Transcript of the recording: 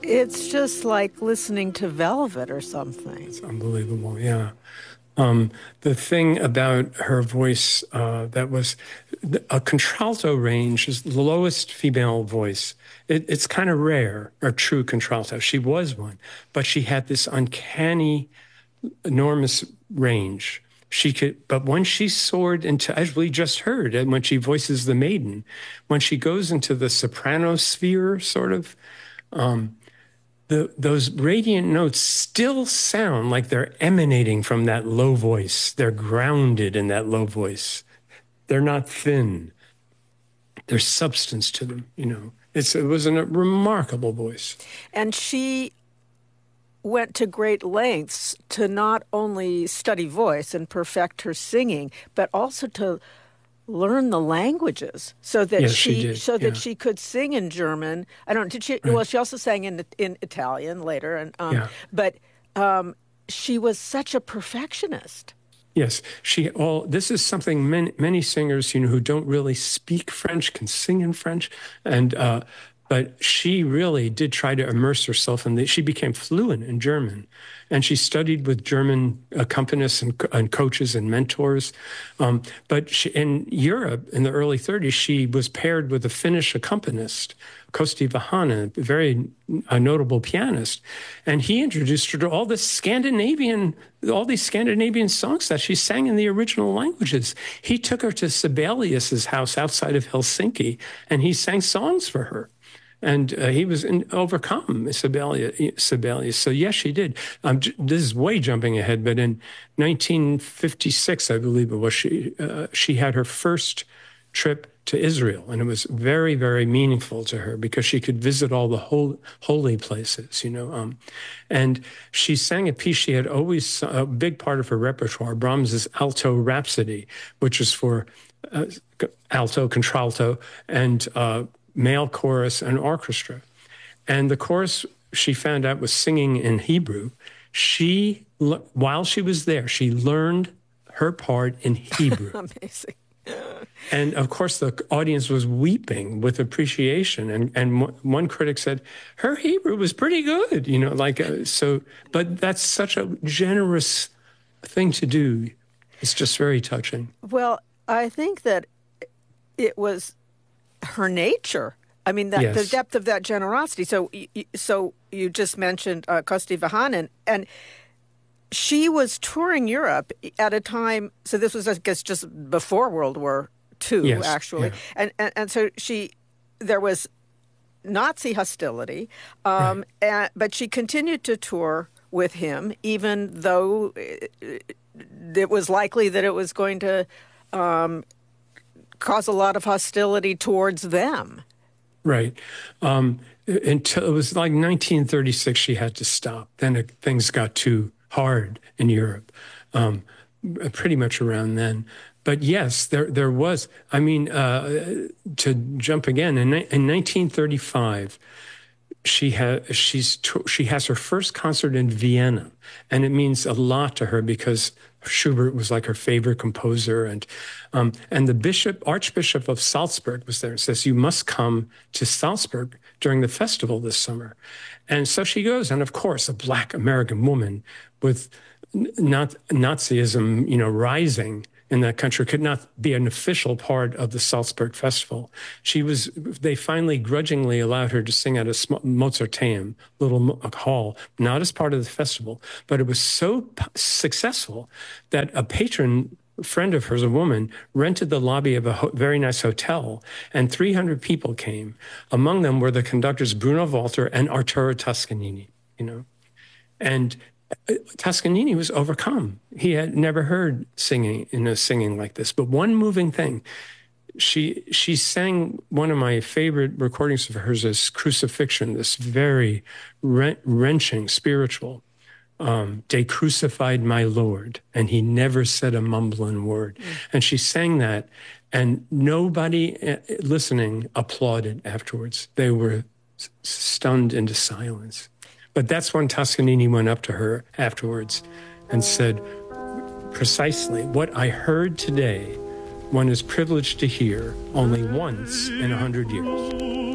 It's just like listening to Velvet or something. It's unbelievable, yeah. The thing about her voice that was a contralto range is the lowest female voice. It's kind of rare, a true contralto. She was one, but she had this uncanny, enormous range. She could, but when she soared into, as we just heard, and when she voices the maiden, when she goes into the soprano sphere, sort of, those radiant notes still sound like they're emanating from that low voice. They're grounded in that low voice. They're not thin. There's substance to them, you know. It was a remarkable voice. And she went to great lengths to not only study voice and perfect her singing, but also to learn the languages so that Yes, she did. Yeah. she could sing in German. I don't did she Right. well she also sang in Italian later and Yeah. but she was such a perfectionist. Yes, this is something many singers, you know, who don't really speak French can sing in French, and but she really did try to immerse herself in she became fluent in German, and she studied with German accompanists and coaches and mentors. But in Europe in the early 30s, she was paired with a Finnish accompanist, Kosti Vahanen, a very notable pianist, and he introduced her to all these Scandinavian songs that she sang in the original languages. He took her to Sibelius's house outside of Helsinki, and he sang songs for her. And he was overcome, Sibelius. So yes, she did. This is way jumping ahead, but in 1956, I believe it was, she had her first trip to Israel, and it was very, very meaningful to her because she could visit all the holy places, you know. And she sang a piece she had always, a big part of her repertoire, Brahms's Alto Rhapsody, which is for alto, contralto, and male chorus and orchestra. And the chorus, she found out, was singing in Hebrew. While she was there, she learned her part in Hebrew. Amazing. And of course, the audience was weeping with appreciation. And one critic said, her Hebrew was pretty good, you know, but that's such a generous thing to do. It's just very touching. Well, I think that it was her nature. I mean, Yes. the depth of that generosity. So you just mentioned Kosti Vahanen, and she was touring Europe at a time. So this was, I guess, just before World War II, Yes, actually, yeah. and so there was Nazi hostility, Right. but she continued to tour with him, even though it was likely that it was going to cause a lot of hostility towards them. Right. Until it was like 1936, she had to stop. Then things got too hard in Europe, pretty much around then. But yes, there was. I mean, to jump again, in 1935, she has her first concert in Vienna, and it means a lot to her because Schubert was like her favorite composer, and the Archbishop of Salzburg was there and says, "You must come to Salzburg during the festival this summer." And so she goes, and of course, a Black American woman with not Nazism, you know, rising in that country could not be an official part of the Salzburg Festival. They finally grudgingly allowed her to sing at a Mozarteum, little hall, not as part of the festival, but it was so successful that a patron friend of hers, a woman, rented the lobby of a very nice hotel, and 300 people came. Among them were the conductors Bruno Walter and Arturo Toscanini, you know. And Toscanini was overcome. He had never heard singing like this. But one moving thing, she sang one of my favorite recordings of hers is Crucifixion, this very wrenching spiritual. They crucified my Lord, and he never said a mumbling word. And she sang that, and nobody listening applauded afterwards. They were stunned into silence. But that's when Toscanini went up to her afterwards and said, precisely what I heard today, one is privileged to hear only once in 100 years.